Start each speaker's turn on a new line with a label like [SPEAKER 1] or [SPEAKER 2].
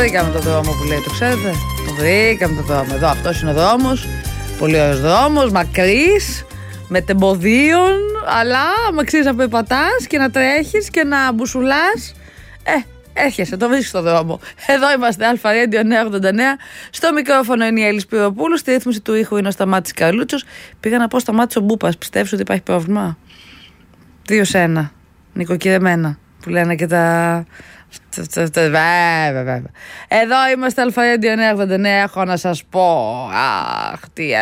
[SPEAKER 1] βρήκαμε το δρόμο που λέει, το ξέρετε. Το βρήκαμε το δρόμο. Εδώ, αυτός είναι ο δρόμος. Πολύ ωραίος δρόμος, μακρύς, με τεμποδίων. Αλλά άμα ξέρεις να περπατάς και να τρέχεις και να μπουσουλάς, έρχεσαι, το βρίσκεις στο δρόμο. Εδώ είμαστε, Αλφα Radio 989. Στο μικρόφωνο είναι η Έλλη Σπυροπούλου. Στη ρύθμιση του ήχου είναι ο Σταμάτης Καρλούτσος. Πήγα να πω Σταμάτης ο Μπούπας. Πιστεύεις ότι υπάρχει πρόβλημα? 2-1. Νοικοκυρεμένα. Που λένε και τα. Εδώ είμαστε, Αλφα Radio 989. Έχω να σας πω. Αχ, τι